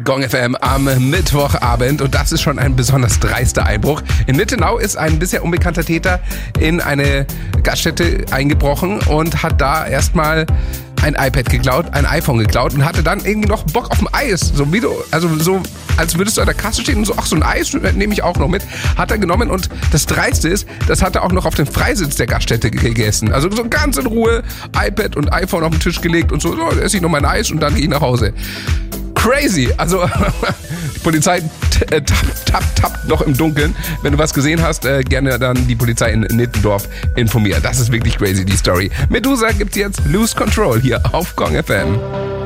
Gong FM am Mittwochabend und das ist schon ein besonders dreister Einbruch. In Nittenau ist ein bisher unbekannter Täter in eine Gaststätte eingebrochen und hat da erstmal ein iPad geklaut, ein iPhone geklaut und hatte dann irgendwie noch Bock auf ein Eis. So wie du, also so, als würdest du an der Kasse stehen und so, ach, so ein Eis nehme ich auch noch mit. Hat er genommen und das Dreiste ist, das hat er auch noch auf den Freisitz der Gaststätte gegessen. Also so ganz in Ruhe, iPad und iPhone auf den Tisch gelegt und so esse ich noch mein Eis und dann gehe ich nach Hause. Crazy, also die Polizei tappt noch im Dunkeln. Wenn du was gesehen hast, gerne dann die Polizei in Nittendorf informieren. Das ist wirklich crazy, die Story. Medusa gibt's jetzt Lose Control hier auf Gong FM.